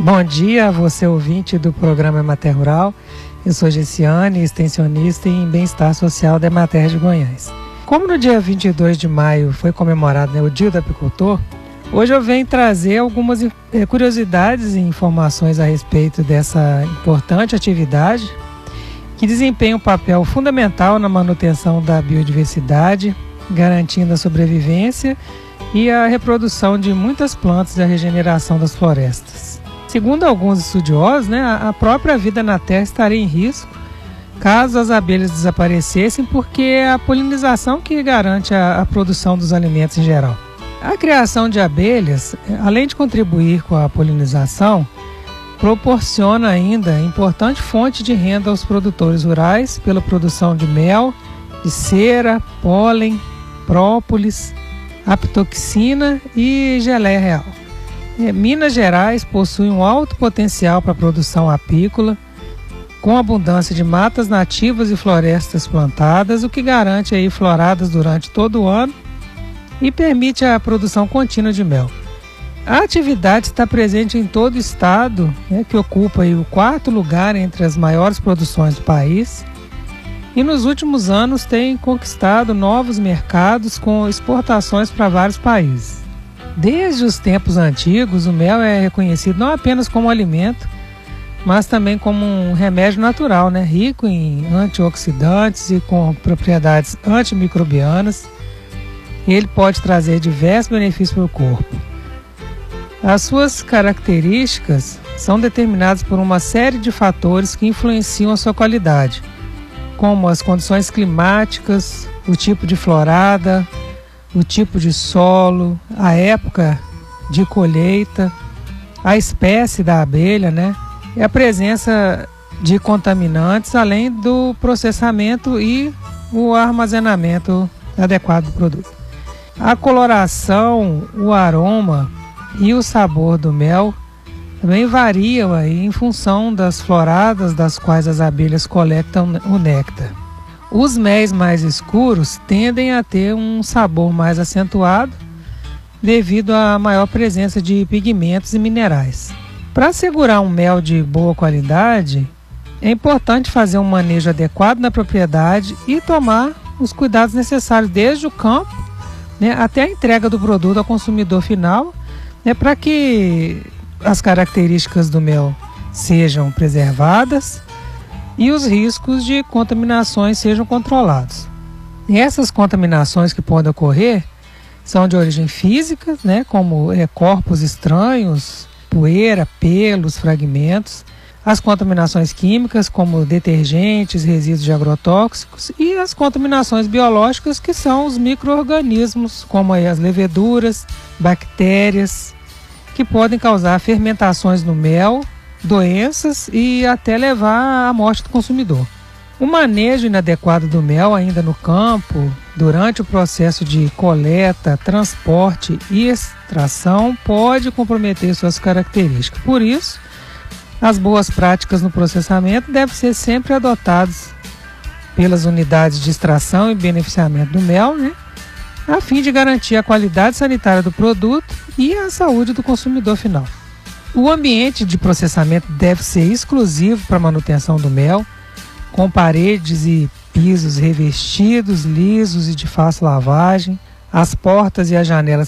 Bom dia a você, ouvinte do programa Emater Rural. Eu sou Gessiane, extensionista em Bem-Estar Social da Emater de Goiás. Como no dia 22 de maio foi comemorado o Dia do Apicultor, hoje eu venho trazer algumas curiosidades e informações a respeito dessa importante atividade que desempenha um papel fundamental na manutenção da biodiversidade, garantindo a sobrevivência e a reprodução de muitas plantas e a regeneração das florestas. Segundo alguns estudiosos, a própria vida na Terra estaria em risco caso as abelhas desaparecessem, porque é a polinização que garante a produção dos alimentos em geral. A criação de abelhas, além de contribuir com a polinização, proporciona ainda importante fonte de renda aos produtores rurais pela produção de mel, de cera, pólen, própolis, apitoxina e geleia real. Minas Gerais possui um alto potencial para a produção apícola, com abundância de matas nativas e florestas plantadas, o que garante aí floradas durante todo o ano e permite a produção contínua de mel. A atividade está presente em todo o estado, que ocupa aí o 4º lugar entre as maiores produções do país, e nos últimos anos tem conquistado novos mercados com exportações para vários países. Desde os tempos antigos, o mel é reconhecido não apenas como alimento, mas também como um remédio natural, rico em antioxidantes e com propriedades antimicrobianas. Ele pode trazer diversos benefícios para o corpo. As suas características são determinadas por uma série de fatores que influenciam a sua qualidade, como as condições climáticas, o tipo de florada, o tipo de solo, a época de colheita, a espécie da abelha, e a presença de contaminantes, além do processamento e o armazenamento adequado do produto. A coloração, o aroma e o sabor do mel também variam aí em função das floradas das quais as abelhas coletam o néctar. Os méis mais escuros tendem a ter um sabor mais acentuado devido à maior presença de pigmentos e minerais. Para assegurar um mel de boa qualidade, é importante fazer um manejo adequado na propriedade e tomar os cuidados necessários desde o campo até a entrega do produto ao consumidor final, para que as características do mel sejam preservadas e os riscos de contaminações sejam controlados. E essas contaminações que podem ocorrer são de origem física, como corpos estranhos, poeira, pelos, fragmentos, as contaminações químicas, como detergentes, resíduos de agrotóxicos, e as contaminações biológicas, que são os micro-organismos, como as leveduras, bactérias, que podem causar fermentações no mel, doenças e até levar à morte do consumidor. O manejo inadequado do mel ainda no campo, durante o processo de coleta, transporte e extração, pode comprometer suas características. Por isso, as boas práticas no processamento devem ser sempre adotadas pelas unidades de extração e beneficiamento do mel, a fim de garantir a qualidade sanitária do produto e a saúde do consumidor final. O ambiente de processamento deve ser exclusivo para a manutenção do mel, com paredes e pisos revestidos, lisos e de fácil lavagem. As portas e as janelas